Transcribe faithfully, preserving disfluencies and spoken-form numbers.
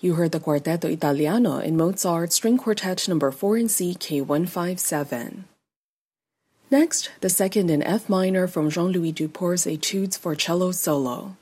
You heard the Quartetto Italiano in Mozart's String Quartet number four in C K one fifty-seven. Next, the second in F minor from Jean-Louis Duport's Etudes for Cello Solo.